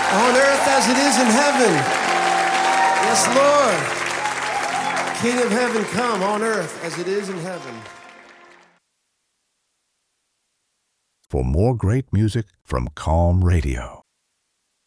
On earth as it is in heaven. Yes, Lord. King of heaven, come on earth as it is in heaven. For more great music from Calm Radio,